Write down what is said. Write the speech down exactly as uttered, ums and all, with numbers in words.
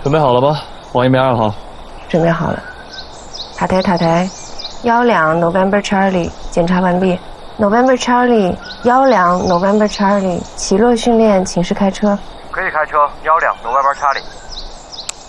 准备好了吧，王一鸣二号。 准备好了。塔台塔台，幺两 November Charlie 检查完毕。November Charlie 幺两 November Charlie 起落训练，请示开车。 可以开车，幺两 November Charlie。